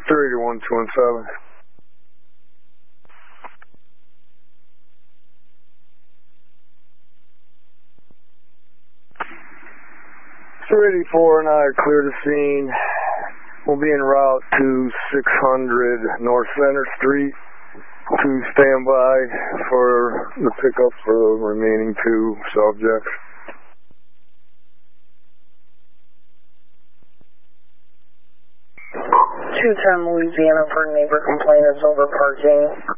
381-217. .384 and I are clear to scene. We'll be en route to 600 North Center Street to stand by for the pickup for the remaining 2 subjects. 210 Louisiana for neighbor complaint is over parking.